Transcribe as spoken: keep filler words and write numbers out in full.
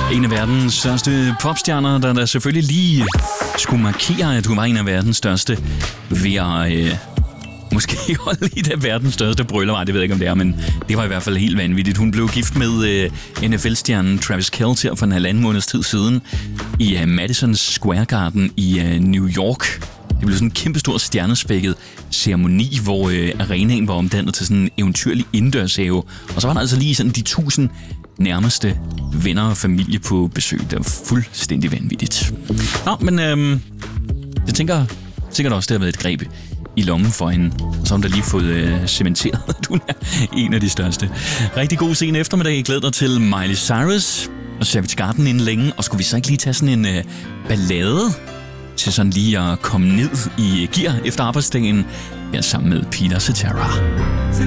En af verdens største popstjerner, der, der selvfølgelig lige skulle markere, at hun var en af verdens største ved at øh, måske holde i det verdens største bryllup. Det ved jeg ikke, om det er, men det var i hvert fald helt vanvittigt. Hun blev gift med øh, N F L-stjernen Travis Kelce for en halvanden måneds tid siden i øh, Madison Square Garden i øh, New York. Det blev sådan en kæmpestor stjernespækket ceremoni, hvor øh, arenaen var omdannet til sådan en eventyrlig indendørshave. Og så var der altså lige sådan de tusind nærmeste venner og familie på besøg. Det var fuldstændig vanvittigt. Nå, men øhm, jeg tænker sikkert også, det har været et greb i lommen for hende. Og så har hun da lige fået øh, cementeret, at hun er en af de største. Rigtig god sen eftermiddag. Jeg glæder dig til Miley Cyrus og Savage Garden inden længe. Og skulle vi så ikke lige tage sådan en øh, ballade til sådan lige at komme ned i gear efter arbejdsdagen? Ja, sammen med Peter Cetera.